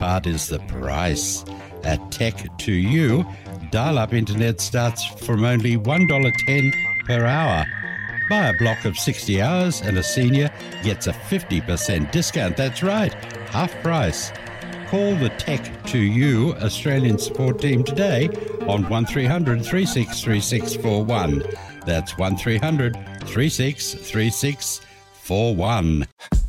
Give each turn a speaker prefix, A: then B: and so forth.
A: card is the price. At Tech2U, dial-up internet starts from only $1.10 per hour. Buy a block of 60 hours and a senior gets a 50% discount. That's right, half price. Call the Tech2U Australian support team today on 1300 363641. That's 1300 363641.